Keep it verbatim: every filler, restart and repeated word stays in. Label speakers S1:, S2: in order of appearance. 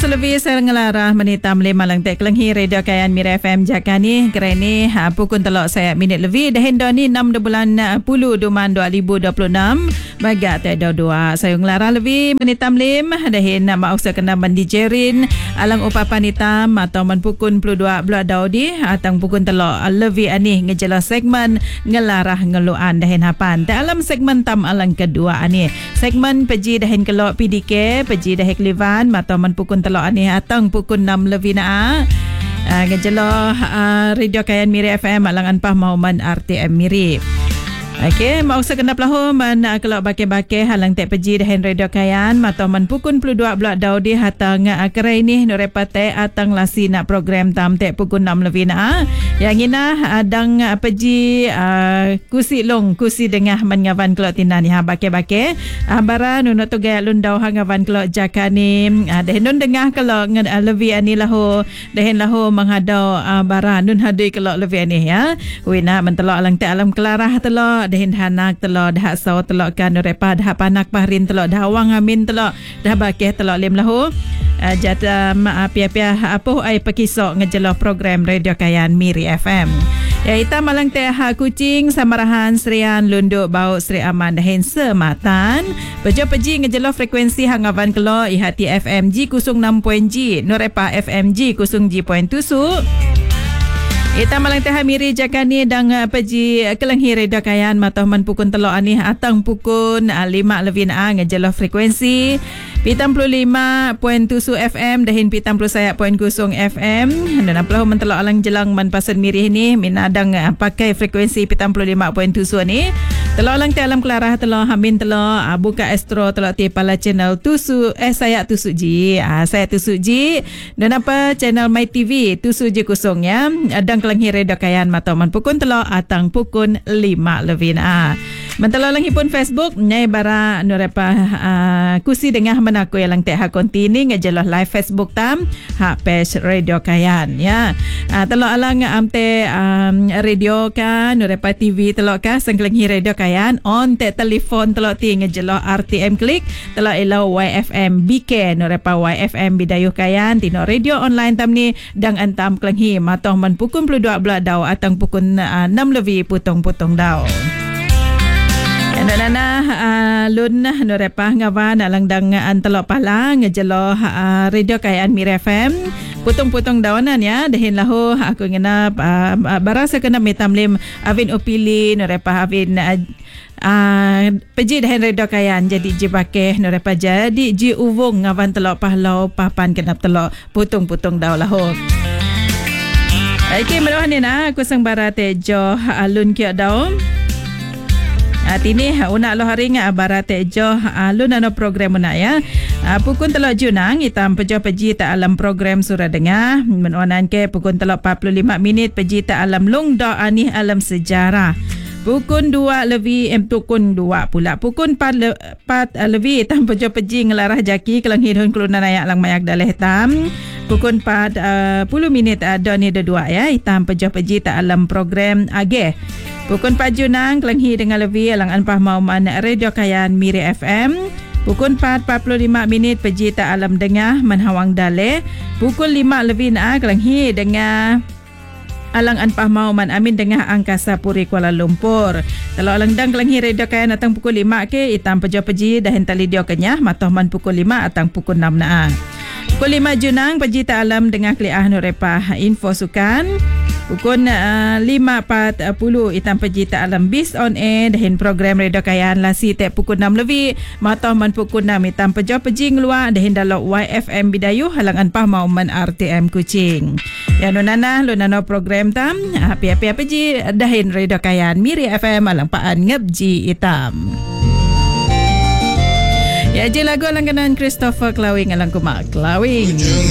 S1: Selebih saya ngelarah menitam lima lang tek kelenghi radio kayan Mira F M Jakani kerani ha, pukul telok saya minit lebih dahin doni enam bulan puluh duman dua ribu dua puluh enam baga tak ada dua saya ngelarah lebih menitam lim dahin mau saya kena mendijerin alang upapan hitam atau menpukun puluh dua belah daudi atang pukul telok lebih ani ngejelas segmen ngelarah ngeluan dahin hapan dalam segmen tam alang kedua ani segmen peji dahin kelok P D K peji dahin klivan atau menpukul telok ani atang pukul enam lebih na uh, ngejelo uh, radio kayan Miri F M alangan pah mauman R T M Miri. Okey, mau sekenap lahu man uh, kalau bake-bake halang tek peji dahin radio kayan atau man pukul puluh dua belah daudi hatang uh, kerai ni norepate atang lasi nak program tam tek pukul enam lebih na yang ina adang uh, peji uh, kusi long kusi dengah man ngawan kelok tinan ha bake-bake uh, bara nuno tu gaya lundau hangawan kelok jakani uh, dahin nun dengah kelok ngan uh, lebih ani lahu dahin lahu menghadau uh, bara nun hadui kelok lebih ani ya wina mentelok alang tek alam kelarah telok dahin hanak telok dah saw telok kan repa dah panak pahrin telok dah wang amin telok dah bakeh telok lim lahu uh, jata ma pia-pia apa ai pakisok ngejelo program radio kayan Miri F M ya ita malang teh ha kucing samarahan serian lunduk bau Sri Aman dahin sematan bejo peji ngejelo frekuensi hangawan kelo ihati F M G kusung enam point G norepa F M G kusung G point tusu. Ita malang teh Miri Jakani dang uh, peji uh, kelenghi radio kayan matoh man pukun telok ani atang pukun uh, lima lebih na ngejelo frekuensi pitam puluh lima point tujuh F M dahin pitam puluh saya point kusung F M dan aplah mentelok alang jelang man pasen Miri ni minadang uh, pakai frekuensi pitam puluh lima point tujuh ni telok alang teh alam kelarah telok hamin telok uh, buka Astro telok ti pala channel tujuh eh saya tujuh G uh, saya tujuh G dan apa channel My T V tujuh G kusung ya adang kelenghi radio kayan matoman pukun telok atang pukun lima lebih na mentelok langhi pun Facebook nyai bara nurepa uh, kusi dengah menaku yang teh ha kontini ngejeloh live Facebook tam ha page radio kayan ya uh, telok alang amte um, radio kan nurepa T V telok ka sengkelenghi radio kayan on te telefon telok ti ngejeloh R T M klik telok elo Y F M B K nurepa Y F M bidayuh kayan tino radio online tam ni dang antam kelenghi matoh man pukun puluh dua belah daw atang pukun uh, enam lebih putong-putong daw. Nana uh, lun norepah ngawan alang dang antelok pala ngejelo uh, radio kayan Miri F M putong-putong dawanan ya dahin lahu aku ngenap uh, barasa kena mitam lim avin opili norepah avin uh, uh, peji dahin radio kayan jadi ji bakeh norepah jadi ji uvung ngawan telok pahlau papan kenap telok putong-putong daw lahu. Okey meroh ni na aku sang barate jo alun kia daw. Ati ni una lo hari nga barate jo alun ano program una ya. Pukun telok junang itam pejo peji ta alam program surah dengar menonan ke pukun telok empat puluh lima minit peji ta alam lung do ani alam sejarah. Pukun dua lebih em tukun dua pula pukun empat le, empat lebih itam pejo peji ngelarah jaki kelang hidun kelunan ayak lang mayak daleh tam. Pukul empat puluh minit ada ni ada dua ya hitam pejoh peji tak alam program ageh pukul empat junang kelenghi dengan lebih alang anpah mauman radio kayan Miri F M pukul empat empat puluh lima minit peji tak alam dengah menhawang daleh pukul lima lebih na kelenghi dengan alang anpah mauman amin dengah Angkasa Puri Kuala Lumpur telok alang dang kelenghi radio kayan atang pukul lima ke hitam pejoh peji dah hentali dia kenyah matoh man pukul lima atang pukul enam na pukul lima junang peji ta alam dengan kliah norepah info sukan pukul uh, lima empat puluh itam peji ta alam bis on air dahin program radio kayan lasi tek pukul enam lebih matoh man pukul enam itam pejo peji ngeluar dahin dalok Y F M bidayuh halangan pah mauman R T M Kuching ya nonana lonano program tam api-api peji dahin radio kayan Miri F M alang paan ngabji itam. Ya je lagu langganan Christopher Clawing alang kumak Clawing.